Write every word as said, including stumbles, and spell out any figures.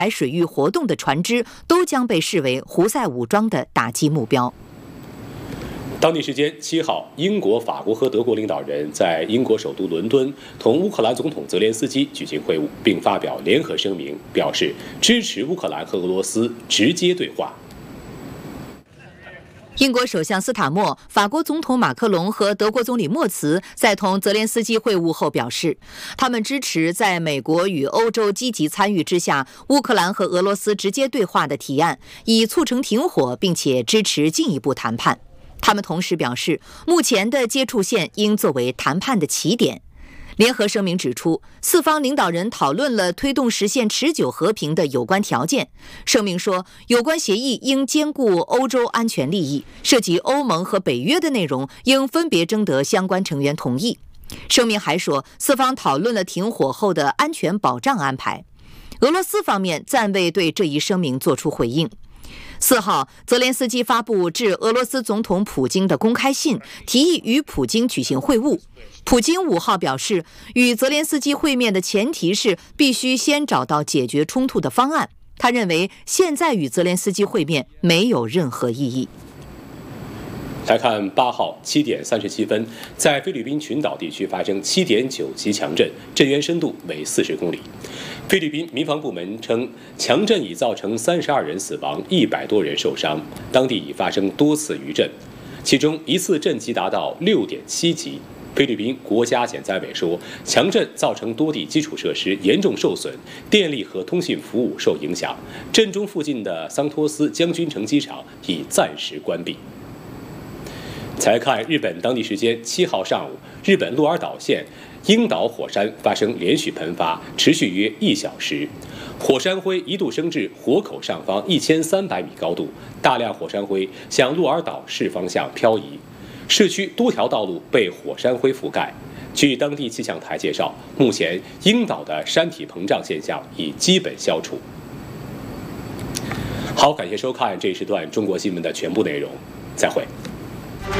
水域活动的船只都将被视为胡塞武装的打击目标。 当地时间七号，英国、法国和德国领导人在英国首都伦敦同乌克兰总统泽连斯基举行会晤，并发表联合声明，表示支持乌克兰和俄罗斯直接对话。 英国首相斯塔默、法国总统马克龙和德国总理默茨在同泽连斯基会晤后表示，他们支持在美国与欧洲积极参与之下，乌克兰和俄罗斯直接对话的提案，以促成停火，并且支持进一步谈判。他们同时表示，目前的接触线应作为谈判的起点。联合声明指出，四方领导人讨论了推动实现持久和平的有关条件。声明说，有关协议应兼顾欧洲安全利益，涉及欧盟和北约的内容应分别征得相关成员同意。声明还说，四方讨论了停火后的安全保障安排。俄罗斯方面暂未对这一声明作出回应。四号，泽连斯基发布致俄罗斯总统普京的公开信，提议与普京举行会晤。普京五号表示，与泽连斯基会面的前提是必须先找到解决冲突的方案。他认为现在与泽连斯基会面没有任何意义。 来看八号七点三十七分，在菲律宾群岛地区发生七点九级强震，震源深度为四十公里。菲律宾民防部门称，强震已造成三十二人死亡，一百多人受伤，当地已发生多次余震，其中一次震级达到六点七级。菲律宾国家减灾委说，强震造成多地基础设施严重受损，电力和通信服务受影响。震中附近的桑托斯将军城机场已暂时关闭。再看日本当地时间七号上午，日本鹿儿岛县樱岛火山发生连续喷发，持续约一小时，火山灰一度升至火口上方一千三百米高度，大量火山灰向鹿儿岛市方向漂移，市区多条道路被火山灰覆盖。据当地气象台介绍，目前樱岛的山体膨胀现象已基本消除。好，感谢收看这一时段中国新闻的全部内容，再会。